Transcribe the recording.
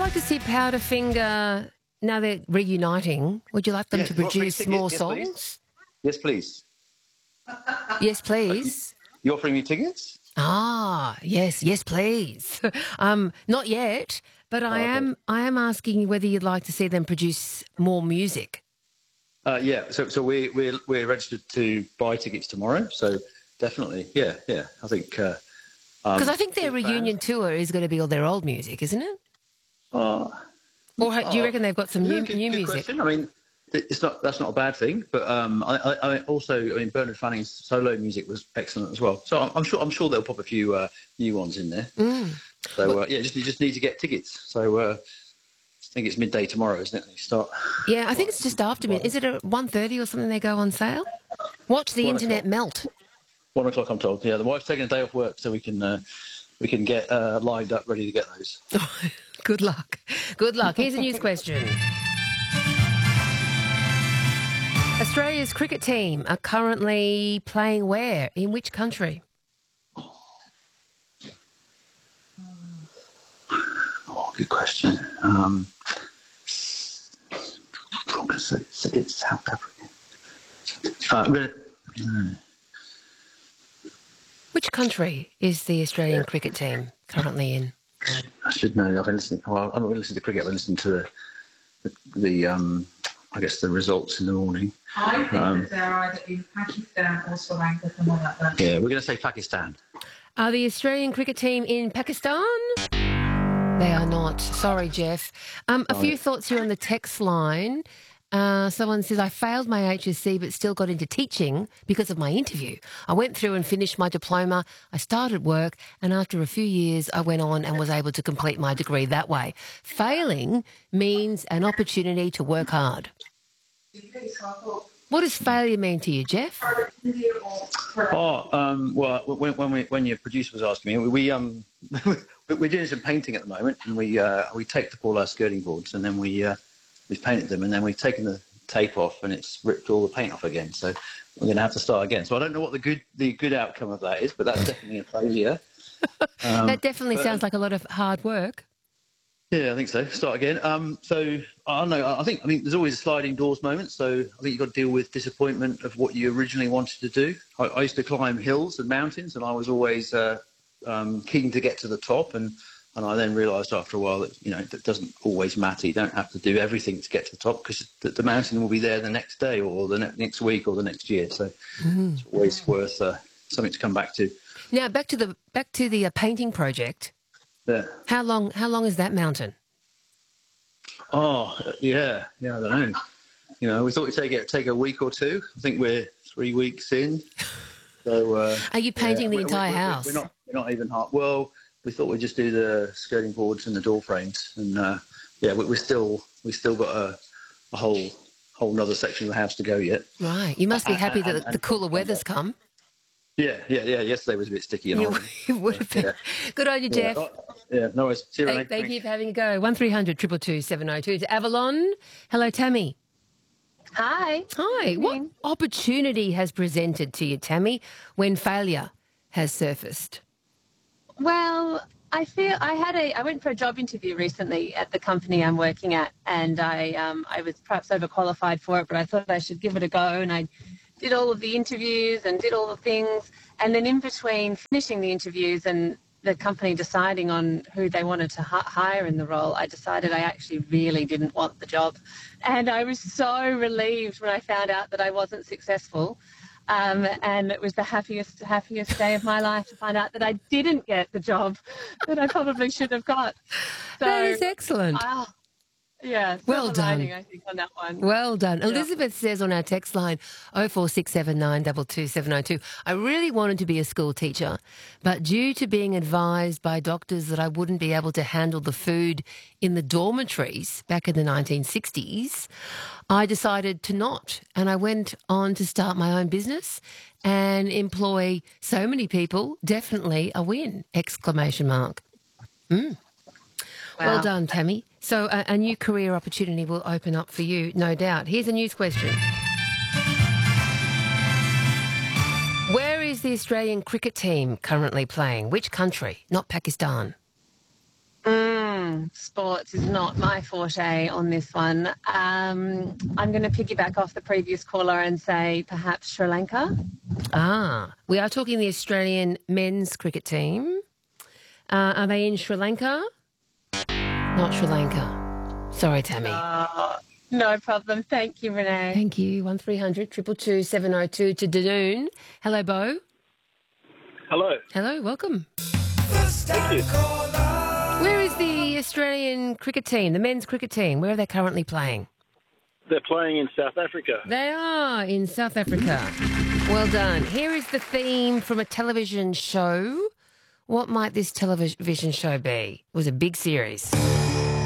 like to see Powderfinger, now they're reuniting, would you like them to produce more songs? Yes, please. Yes, please. You offering me tickets? Yes, please. Not yet, but I am asking you whether you'd like to see them produce more music. Yeah. So we're registered to buy tickets tomorrow. So definitely, yeah. I think because I think their reunion tour is going to be all their old music, isn't it? Or do you reckon they've got some new music? Question. I mean, that's not a bad thing. But I mean, Bernard Fanning's solo music was excellent as well. So I'm sure they'll pop a few new ones in there. So you just need to get tickets. So I think it's midday tomorrow, isn't it? They start. Yeah, I think it's just after midnight. Is it at 1:30 or something they go on sale? Watch the internet melt. 1 o'clock, I'm told. Yeah, the wife's taking a day off work, so we can get lined up, ready to get those. Good luck. Good luck. Here's a news question. Australia's cricket team are currently playing where? In which country? Good question. I'm going to say it's South Africa. Which country is the Australian cricket team currently in? I should know. I've been listening. Well, I'm not going to listen to cricket. I've been listening to the I guess the results in the morning. I think that they're either in Pakistan or Sri Lanka, something like that. Yeah, we're going to say Pakistan. Are the Australian cricket team in Pakistan? They are not. Sorry, Jeff. A few thoughts here on the text line. Someone says, I failed my HSC but still got into teaching because of my interview. I went through and finished my diploma. I started work, and after a few years, I went on and was able to complete my degree that way. Failing means an opportunity to work hard. What does failure mean to you, Jeff? Well, when your producer was asking me, we're doing some painting at the moment, and we taped up all our skirting boards, and then we've painted them, and then we've taken the tape off, and it's ripped all the paint off again. So we're going to have to start again. So I don't know what the good outcome of that is, but that's definitely a failure. That definitely sounds like a lot of hard work. Yeah, I think so. Start again. So I don't know. I think there's always a sliding doors moment. So I think you've got to deal with disappointment of what you originally wanted to do. I used to climb hills and mountains, and I was always keen to get to the top. And I then realised after a while that that doesn't always matter. You don't have to do everything to get to the top, because the mountain will be there the next day, or the next week, or the next year. So it's always worth something to come back to. Now back to the painting project. Yeah. How long is that mountain? Oh, yeah, I don't know. We thought it'd take a week or two. I think we're 3 weeks in. So are you painting the entire house? We're not even half. Well, we thought we'd just do the skirting boards and the door frames, and we still got a whole another section of the house to go yet. Right. You must be happy that the cooler weather's come. Yeah. Yesterday was a bit sticky and horrible. It would have been. Yeah. Good on you, Jeff. Yeah, no worries. See you later. Thank you for having a go. 1300 222 702 to Avalon. Hello, Tammy. Hi. Hi. What opportunity has presented to you, Tammy, when failure has surfaced? Well, I went for a job interview recently at the company I'm working at, and I was perhaps overqualified for it, but I thought I should give it a go, and I did all of the interviews and did all the things, and then in between finishing the interviews and the company deciding on who they wanted to hire in the role, I decided I actually really didn't want the job, and I was so relieved when I found out that I wasn't successful. And it was the happiest day of my life to find out that I didn't get the job that I probably should have got. So, that is excellent. Yeah, well done. I think, on that one. Well done. Yeah. Elizabeth says on our text line 0467 22702, I really wanted to be a school teacher, but due to being advised by doctors that I wouldn't be able to handle the food in the dormitories back in the 1960s, I decided to not. And I went on to start my own business and employ so many people. Definitely a win! ! Wow. Well done, Tammy. So a new career opportunity will open up for you, no doubt. Here's a news question. Where is the Australian cricket team currently playing? Which country? Not Pakistan. sports is not my forte on this one. I'm going to piggyback off the previous caller and say perhaps Sri Lanka. We are talking the Australian men's cricket team. Are they in Sri Lanka? Not Sri Lanka. Sorry, Tammy. No problem. Thank you, Renee. Thank you. 1300 222 702 to Dadoon. Hello, Bo. Hello. Hello, welcome. Thank you. Where is the Australian cricket team, the men's cricket team? Where are they currently playing? They're playing in South Africa. They are in South Africa. Well done. Here is the theme from a television show. What might this television show be? It was a big series.